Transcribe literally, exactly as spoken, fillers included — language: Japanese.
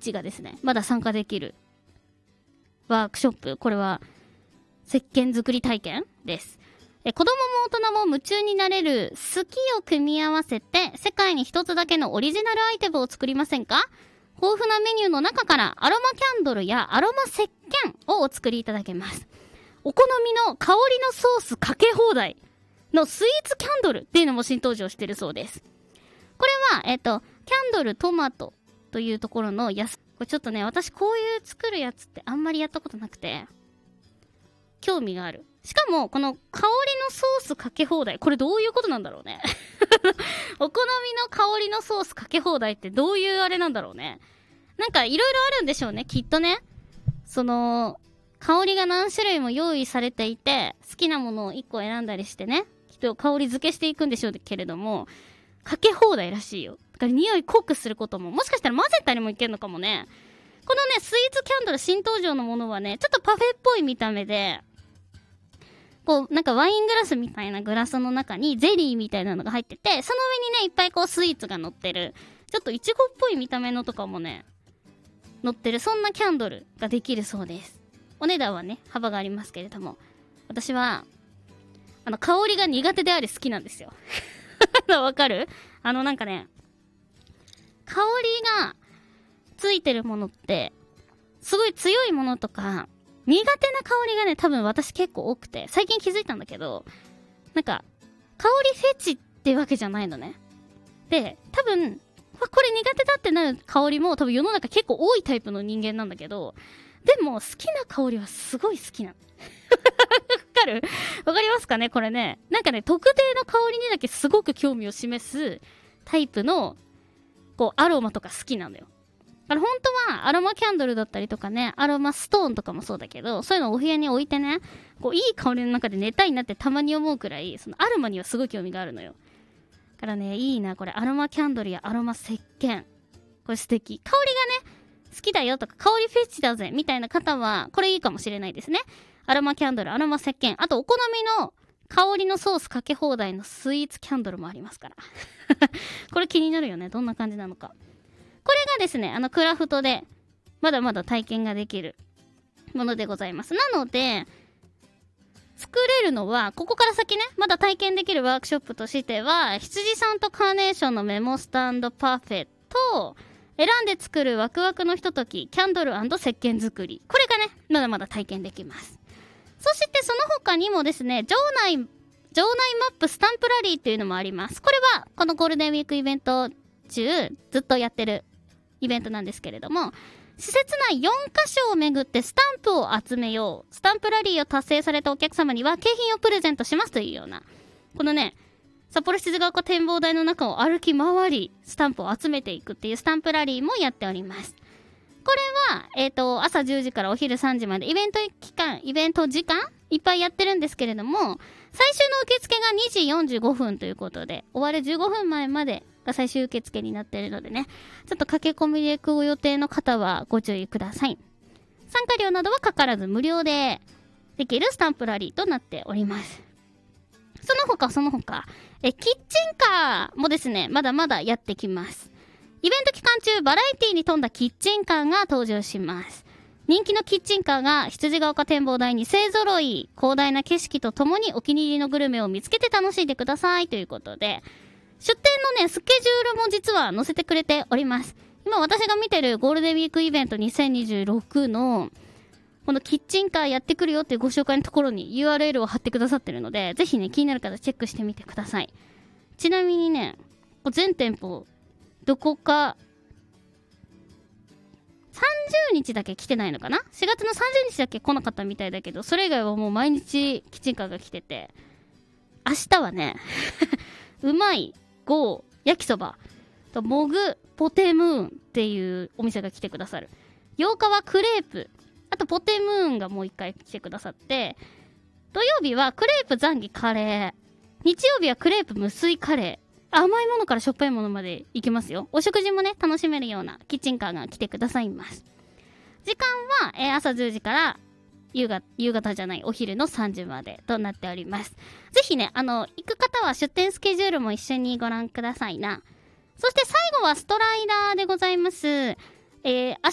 チがですね、まだ参加できるワークショップ。これは、石鹸作り体験です。え子供も大人も夢中になれる好きを組み合わせて世界に一つだけのオリジナルアイテムを作りませんか？豊富なメニューの中からアロマキャンドルやアロマ石鹸をお作りいただけます。お好みの香りのソースかけ放題のスイーツキャンドルっていうのも新登場してるそうです。これは、えっと、キャンドルトマトというところのやす、これちょっとね、私こういう作るやつってあんまりやったことなくて、興味がある。しかも、この香りのソースかけ放題。これどういうことなんだろうね。お好みの香りのソースかけ放題ってどういうあれなんだろうね。なんかいろいろあるんでしょうね、きっとね。その、香りが何種類も用意されていて、好きなものをいっこ選んだりしてね、きっと香り付けしていくんでしょうけれども、かけ放題らしいよ。だから匂い濃くすることも、もしかしたら混ぜたりもいけるのかもね。このね、スイーツキャンドル新登場のものはね、ちょっとパフェっぽい見た目で、こう、なんかワイングラスみたいなグラスの中にゼリーみたいなのが入ってて、その上にね、いっぱいこうスイーツが乗ってる。ちょっとイチゴっぽい見た目のとかもね、乗ってる。そんなキャンドルができるそうです。お値段はね、幅がありますけれども。私は、あの、香りが苦手であり好きなんですよ。わかる？あの、なんかね、香りがついてるものって、すごい強いものとか、苦手な香りがね、多分私結構多くて、最近気づいたんだけど、なんか、香りフェチってわけじゃないのね。で、多分、これ苦手だってなる香りも多分世の中結構多いタイプの人間なんだけど、でも好きな香りはすごい好きなの。わかる？わかりますかねこれね。なんかね、特定の香りにだけすごく興味を示すタイプの、こう、アロマとか好きなんだよ。だから本当はアロマキャンドルだったりとかね、アロマストーンとかもそうだけど、そういうのをお部屋に置いてね、こういい香りの中で寝たいなってたまに思うくらい、そのアロマにはすごい興味があるのよ。だからね、いいな、これアロマキャンドルやアロマ石鹸。これ素敵。香りがね、好きだよとか香りフェチだぜみたいな方は、これいいかもしれないですね。アロマキャンドル、アロマ石鹸、あとお好みの香りのソースかけ放題のスイーツキャンドルもありますから。これ気になるよね。どんな感じなのか。これがですね、あのクラフトでまだまだ体験ができるものでございます。なので、作れるのは、ここから先ね、まだ体験できるワークショップとしては、羊さんとカーネーションのメモスタンドパフェと、選んで作るワクワクのひととき、キャンドル&石鹸作り。これがね、まだまだ体験できます。そしてその他にもですね、場内、場内マップスタンプラリーっていうのもあります。これは、このゴールデンウィークイベント中、ずっとやってるイベントなんですけれども、施設内よんカ所を巡ってスタンプを集めよう。スタンプラリーを達成されたお客様には景品をプレゼントしますというような、このね、札幌羊ヶ丘展望台の中を歩き回り、スタンプを集めていくっていうスタンプラリーもやっております。これは、えっと、朝じゅうじからお昼さんじまでイベント期間、イベント時間いっぱいやってるんですけれども、最終の受付がにじよんじゅうごふんということで、終わるじゅうごふんまえまでが最終受付になっているのでね、ちょっと駆け込みで行くご予定の方はご注意ください。参加料などはかからず無料でできるスタンプラリーとなっております。その他その他、え、キッチンカーもですね、まだまだやってきます。イベント期間中、バラエティに富んだキッチンカーが登場します。人気のキッチンカーが羊ヶ丘展望台に勢揃い、広大な景色とともにお気に入りのグルメを見つけて楽しんでくださいということで、出店のね、スケジュールも実は載せてくれております。今私が見てるゴールデンウィークイベントにせんにじゅうろくのこのキッチンカーやってくるよっていうご紹介のところに ユーアールエル を貼ってくださってるので、ぜひね、気になる方チェックしてみてください。ちなみにね、全店舗、どこか、さんじゅうにちだけ来てないのかな ?しがつのさんじゅうにちだけ来なかったみたいだけど、それ以外はもう毎日キッチンカーが来てて、明日はね、うまい、ゴー、焼きそば、とモグ、ポテムーンっていうお店が来てくださる。ようかはクレープ、あとポテムーンがもう一回来てくださって、土曜日はクレープザンギカレー、日曜日はクレープ無水カレー、甘いものからしょっぱいものまで行きますよ。お食事もね、楽しめるようなキッチンカーが来てくださいます。時間は、えー、朝じゅうじから夕方、夕方じゃない、お昼のさんじまでとなっております。ぜひね、あの、行く方は出店スケジュールも一緒にご覧くださいな。そして最後はストライダーでございます。えー、明